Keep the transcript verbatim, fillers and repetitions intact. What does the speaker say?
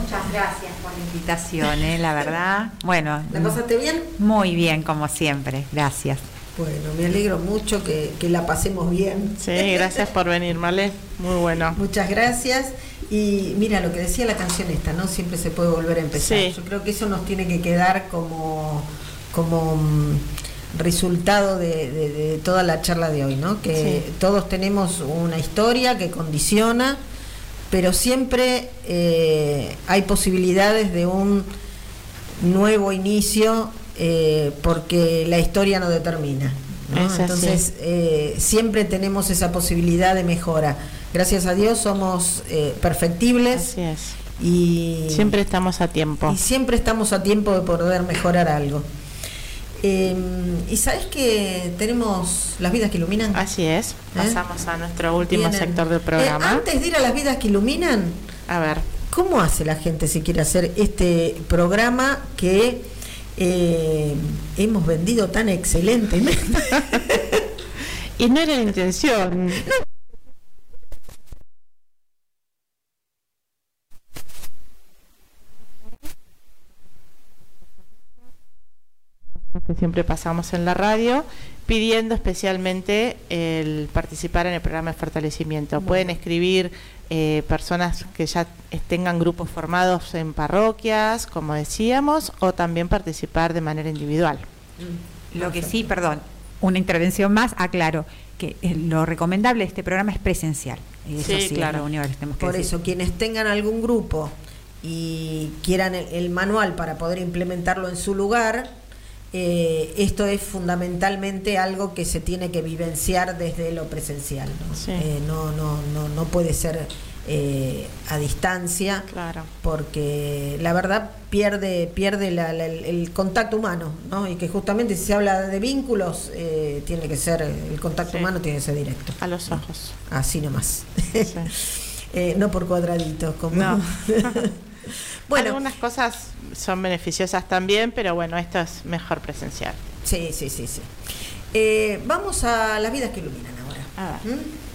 Muchas gracias por la invitación, ¿eh? La verdad. Bueno. ¿La pasaste bien? Muy bien, como siempre. Gracias. Bueno, me alegro mucho que, que la pasemos bien. Sí, gracias por venir, Male. Muy bueno. Muchas gracias. Y mira lo que decía la canción esta, ¿no? Siempre se puede volver a empezar. Sí. Yo creo que eso nos tiene que quedar como, como um, resultado de, de, de toda la charla de hoy, ¿no? Que sí. Todos tenemos una historia que condiciona, pero siempre eh, hay posibilidades de un nuevo inicio, eh, porque la historia no determina, ¿no? Entonces eh, siempre tenemos esa posibilidad de mejora. Gracias a Dios somos eh, perfectibles. Así es. Y siempre estamos a tiempo. Y siempre estamos a tiempo de poder mejorar algo. Eh, y sabes que tenemos las vidas que iluminan. Así es. Pasamos ¿Eh? a nuestro último Vienen. sector del programa. Eh, antes de ir a las vidas que iluminan, a ver, ¿cómo hace la gente si quiere hacer este programa que eh, hemos vendido tan excelentemente? Y no era la intención. Que siempre pasamos en la radio, pidiendo especialmente el participar en el programa de fortalecimiento. Bueno. Pueden escribir eh, personas que ya tengan grupos formados en parroquias, como decíamos, o también participar de manera individual. Lo que sí, perdón, una intervención más, aclaro que lo recomendable de este programa es presencial. Eso sí, sí, claro. Es lo único que les tenemos que Por decir. eso, quienes tengan algún grupo y quieran el, el manual para poder implementarlo en su lugar, Eh, esto es fundamentalmente algo que se tiene que vivenciar desde lo presencial, ¿no? Sí. Eh, no, no, no, no puede ser eh, a distancia, claro. Porque la verdad pierde, pierde la, la, el, el contacto humano, ¿no? Y que justamente si se habla de vínculos, eh, tiene que ser, el contacto sí. humano tiene que ser directo. A los ojos. Así nomás. Sí. eh, no por cuadraditos, como. No. Bueno, algunas cosas son beneficiosas también, pero bueno, esto es mejor presencial. Sí, sí, sí, sí. Eh, vamos a las vidas que iluminan ahora. A ver. ¿Mm?